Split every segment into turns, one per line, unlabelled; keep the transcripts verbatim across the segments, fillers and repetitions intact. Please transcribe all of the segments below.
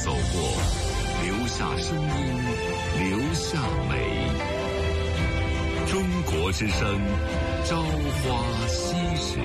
走过，留下声音，留下美。中国之声，朝花夕拾。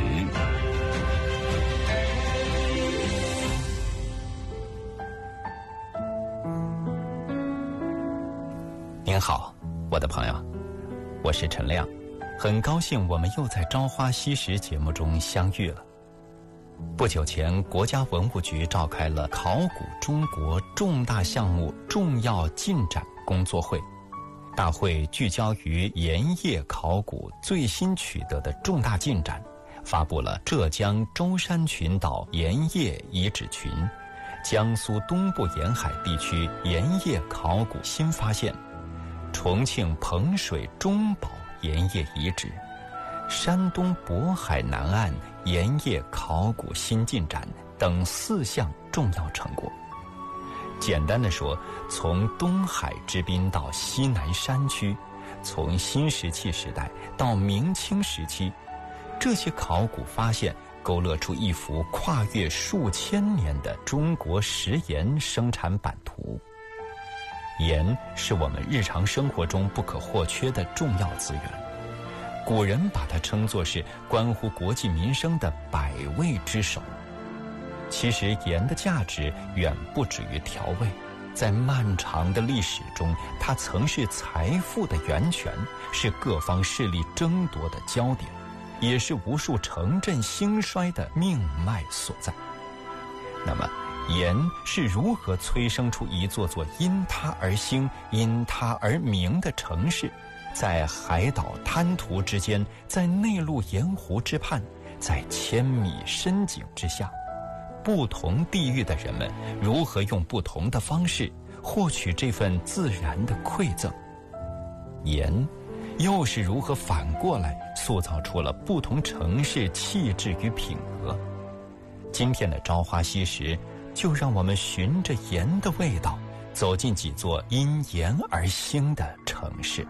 您好，我的朋友，我是陈亮，很高兴我们又在《朝花夕拾》节目中相遇了。不久前，国家文物局召开了考古中国重大项目重要进展工作会，大会聚焦于盐业考古最新取得的重大进展，发布了浙江舟山群岛盐业遗址群、江苏东部沿海地区盐业考古新发现、重庆彭水中堡盐业遗址、山东渤海南岸盐业考古新进展等四项重要成果。简单的说，从东海之滨到西南山区，从新石器时代到明清时期，这些考古发现勾勒出一幅跨越数千年的中国食盐生产版图。盐是我们日常生活中不可或缺的重要资源，古人把它称作是关乎国计民生的百味之首。其实盐的价值远不止于调味，在漫长的历史中，它曾是财富的源泉，是各方势力争夺的焦点，也是无数城镇兴衰的命脉所在。那么盐是如何催生出一座座因它而兴、因它而名的城市？在海岛滩涂之间，在内陆盐湖之畔，在千米深井之下，不同地域的人们如何用不同的方式获取这份自然的馈赠？盐又是如何反过来塑造出了不同城市气质与品格？今天的朝花夕拾，就让我们循着盐的味道，走进几座因盐而兴的城市。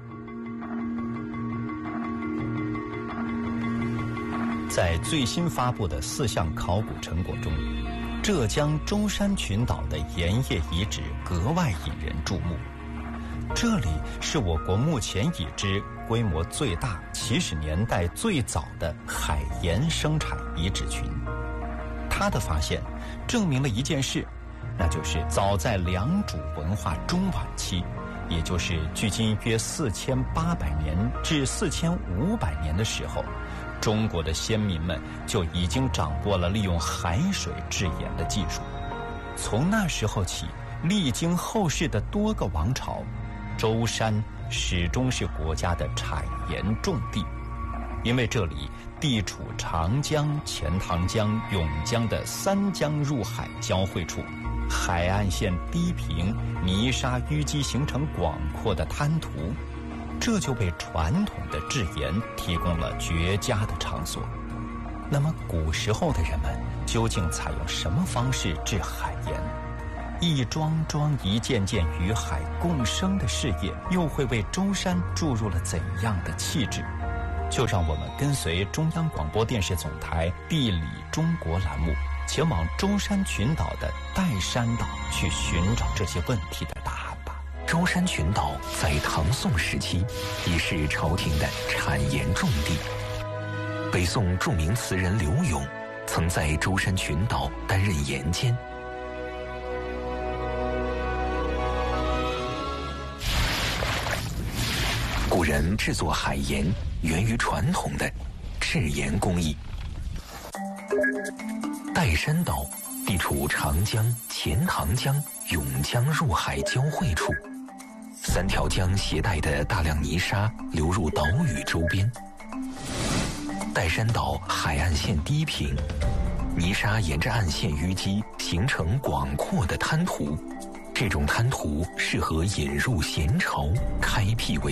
在最新发布的四项考古成果中，浙江舟山群岛的盐业遗址格外引人注目。这里是我国目前已知规模最大、起始年代最早的海盐生产遗址群。它的发现证明了一件事，那就是早在良渚文化中晚期，也就是距今约四千八百年至四千五百年的时候，中国的先民们就已经掌握了利用海水制盐的技术。从那时候起，历经后世的多个王朝，舟山始终是国家的产盐重地。因为这里地处长江、钱塘江、甬江的三江入海交汇处，海岸线低平，泥沙淤积形成广阔的滩涂，这就为传统的制盐提供了绝佳的场所。那么古时候的人们究竟采用什么方式制海盐？一桩桩一件件与海共生的事业，又会为舟山注入了怎样的气质？就让我们跟随中央广播电视总台地理中国栏目，前往舟山群岛的岱山岛去寻找这些问题的答案吧。
舟山群岛在唐宋时期已是朝廷的产盐重地。北宋著名词人刘永曾在舟山群岛担任盐监。古人制作海盐源于传统的制盐工艺。岱山岛地处长江、钱塘江、甬江入海交汇处，三条江携带的大量泥沙流入岛屿周边。岱山岛海岸线低平，泥沙沿着岸线淤积，形成广阔的滩涂。这种滩涂适合引入咸潮，开辟为